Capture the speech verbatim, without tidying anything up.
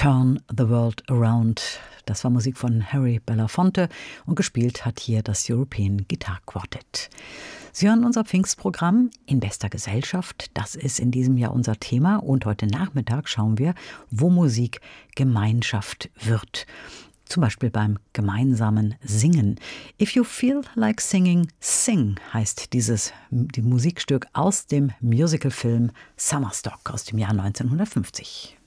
Turn the World Around. Das war Musik von Harry Belafonte und gespielt hat hier das European Guitar Quartet. Sie hören unser Pfingstprogramm in bester Gesellschaft. Das ist in diesem Jahr unser Thema und heute Nachmittag schauen wir, wo Musik Gemeinschaft wird. Zum Beispiel beim gemeinsamen Singen. If you feel like singing, sing heißt dieses die Musikstück aus dem Musicalfilm Summer Stock aus dem Jahr neunzehnhundertfünfzig.